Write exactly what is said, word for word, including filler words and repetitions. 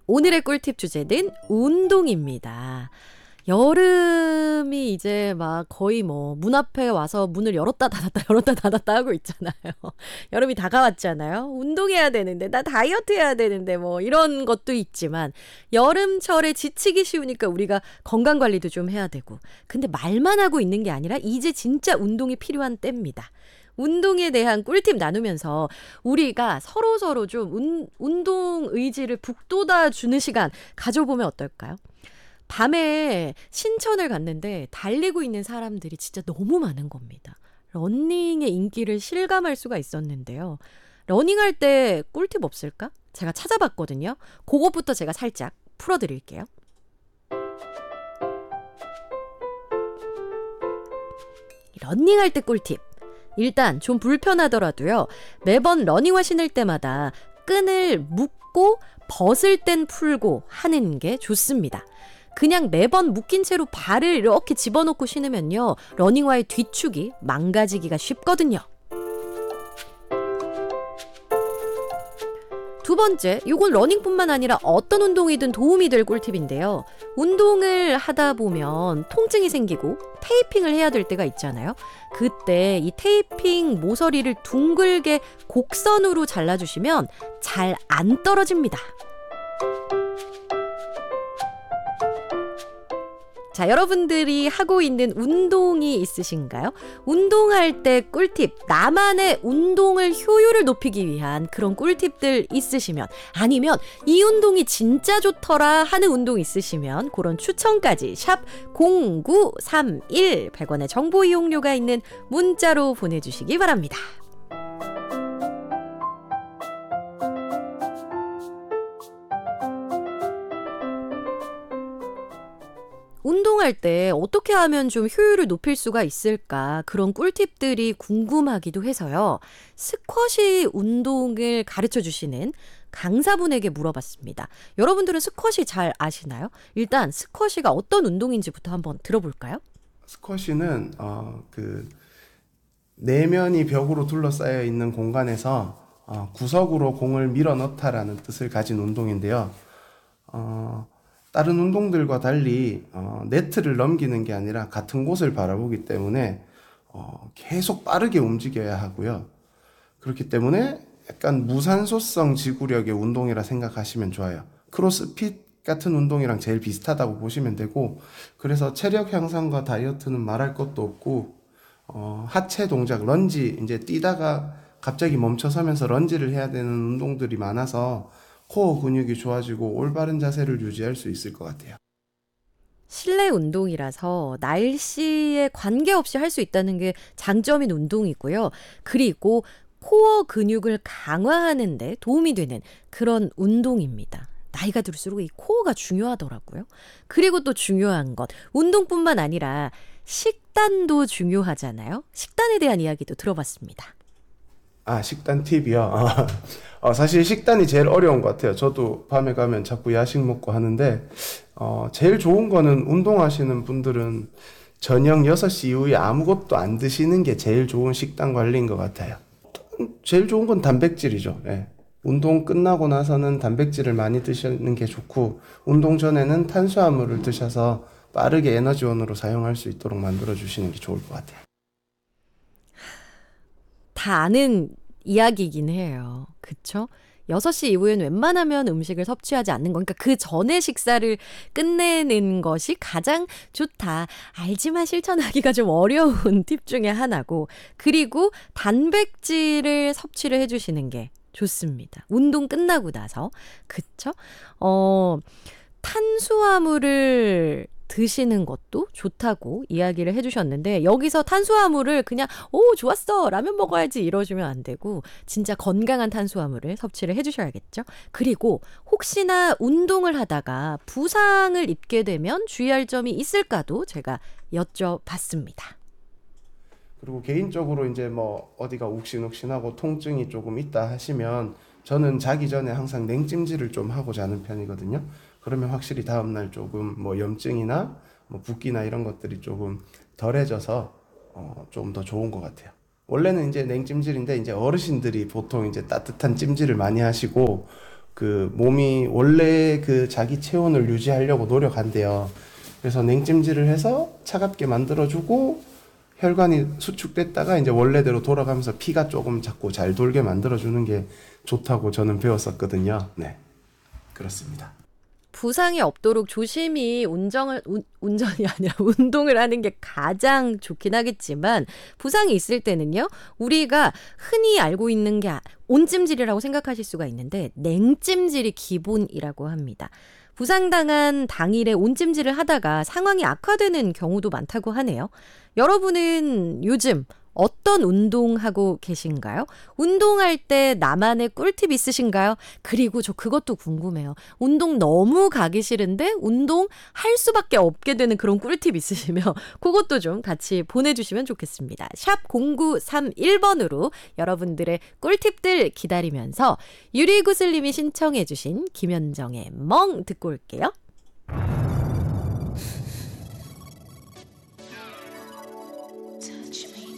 오늘의 꿀팁 주제는 운동입니다. 여름이 이제 막 거의 뭐 문 앞에 와서 문을 열었다 닫았다 열었다 닫았다 하고 있잖아요. 여름이 다가왔잖아요. 운동해야 되는데 나 다이어트 해야 되는데 뭐 이런 것도 있지만 여름철에 지치기 쉬우니까 우리가 건강관리도 좀 해야 되고 근데 말만 하고 있는 게 아니라 이제 진짜 운동이 필요한 때입니다. 운동에 대한 꿀팁 나누면서 우리가 서로서로 좀 운, 운동 의지를 북돋아 주는 시간 가져보면 어떨까요? 밤에 신천을 갔는데 달리고 있는 사람들이 진짜 너무 많은 겁니다. 러닝의 인기를 실감할 수가 있었는데요. 러닝할 때 꿀팁 없을까? 제가 찾아봤거든요. 그것부터 제가 살짝 풀어드릴게요. 러닝할 때 꿀팁. 일단 좀 불편하더라도요. 매번 러닝화 신을 때마다 끈을 묶고 벗을 땐 풀고 하는 게 좋습니다. 그냥 매번 묶인 채로 발을 이렇게 집어넣고 신으면요. 러닝화의 뒤축이 망가지기가 쉽거든요. 두 번째, 이건 러닝뿐만 아니라 어떤 운동이든 도움이 될 꿀팁인데요. 운동을 하다 보면 통증이 생기고 테이핑을 해야 될 때가 있잖아요. 그때 이 테이핑 모서리를 둥글게 곡선으로 잘라주시면 잘 안 떨어집니다. 자, 여러분들이 하고 있는 운동이 있으신가요? 운동할 때 꿀팁, 나만의 운동을 효율을 높이기 위한 그런 꿀팁들 있으시면 아니면 이 운동이 진짜 좋더라 하는 운동 있으시면 그런 추천까지 샵 공구삼일 백 원의 정보 이용료가 있는 문자로 보내주시기 바랍니다. 운동할 때 어떻게 하면 좀 효율을 높일 수가 있을까 그런 꿀팁들이 궁금하기도 해서요. 스쿼시 운동을 가르쳐 주시는 강사분에게 물어봤습니다. 여러분들은 스쿼시 잘 아시나요? 일단 스쿼시가 어떤 운동인지부터 한번 들어볼까요? 스쿼시는 어, 그 내면이 벽으로 둘러싸여 있는 공간에서 어, 구석으로 공을 밀어 넣다라는 뜻을 가진 운동인데요. 어, 다른 운동들과 달리 어, 네트를 넘기는 게 아니라 같은 곳을 바라보기 때문에 어, 계속 빠르게 움직여야 하고요. 그렇기 때문에 약간 무산소성 지구력의 운동이라 생각하시면 좋아요. 크로스핏 같은 운동이랑 제일 비슷하다고 보시면 되고, 그래서 체력 향상과 다이어트는 말할 것도 없고 어, 하체 동작, 런지, 이제 뛰다가 갑자기 멈춰서면서 런지를 해야 되는 운동들이 많아서 코어 근육이 좋아지고 올바른 자세를 유지할 수 있을 것 같아요. 실내 운동이라서 날씨에 관계없이 할 수 있다는 게 장점인 운동이고요. 그리고 코어 근육을 강화하는 데 도움이 되는 그런 운동입니다. 나이가 들수록 이 코어가 중요하더라고요. 그리고 또 중요한 것, 운동뿐만 아니라 식단도 중요하잖아요. 식단에 대한 이야기도 들어봤습니다. 아, 식단 팁이요? 어, 사실 식단이 제일 어려운 것 같아요. 저도 밤에 가면 자꾸 야식 먹고 하는데 어, 제일 좋은 거는 운동하시는 분들은 저녁 여섯 시 이후에 아무것도 안 드시는 게 제일 좋은 식단 관리인 것 같아요. 제일 좋은 건 단백질이죠. 예. 운동 끝나고 나서는 단백질을 많이 드시는 게 좋고, 운동 전에는 탄수화물을 드셔서 빠르게 에너지원으로 사용할 수 있도록 만들어 주시는 게 좋을 것 같아요. 다 아는 이야기이긴 해요. 그쵸? 여섯 시 이후에는 웬만하면 음식을 섭취하지 않는 거. 그러니까 그 전에 식사를 끝내는 것이 가장 좋다. 알지만 실천하기가 좀 어려운 팁 중에 하나고. 그리고 단백질을 섭취를 해주시는 게 좋습니다. 운동 끝나고 나서. 그쵸? 어, 탄수화물을 드시는 것도 좋다고 이야기를 해주셨는데, 여기서 탄수화물을 그냥 오 좋았어 라면 먹어야지 이러시면 안 되고 진짜 건강한 탄수화물을 섭취를 해주셔야겠죠. 그리고 혹시나 운동을 하다가 부상을 입게 되면 주의할 점이 있을까도 제가 여쭤봤습니다. 그리고 개인적으로 이제 뭐 어디가 욱신욱신하고 통증이 조금 있다 하시면 저는 자기 전에 항상 냉찜질을 좀 하고 자는 편이거든요. 그러면 확실히 다음날 조금 뭐 염증이나 뭐 붓기나 이런 것들이 조금 덜해져서 어, 좀 더 좋은 것 같아요. 원래는 이제 냉찜질인데 이제 어르신들이 보통 이제 따뜻한 찜질을 많이 하시고 그 몸이 원래 그 자기 체온을 유지하려고 노력한대요. 그래서 냉찜질을 해서 차갑게 만들어주고 혈관이 수축됐다가 이제 원래대로 돌아가면서 피가 조금 자꾸 잘 돌게 만들어주는 게 좋다고 저는 배웠었거든요. 네, 그렇습니다. 부상이 없도록 조심히 운전을, 운, 운전이 아니라 운동을 하는 게 가장 좋긴 하겠지만 부상이 있을 때는요. 우리가 흔히 알고 있는 게 온찜질이라고 생각하실 수가 있는데 냉찜질이 기본이라고 합니다. 부상당한 당일에 온찜질을 하다가 상황이 악화되는 경우도 많다고 하네요. 여러분은 요즘 어떤 운동하고 계신가요? 운동할 때 나만의 꿀팁 있으신가요? 그리고 저 그것도 궁금해요. 운동 너무 가기 싫은데 운동 할 수밖에 없게 되는 그런 꿀팁 있으시면 그것도 좀 같이 보내주시면 좋겠습니다. 샵 공구삼일 번으로 여러분들의 꿀팁들 기다리면서 유리구슬님이 신청해 주신 김현정의 멍 듣고 올게요.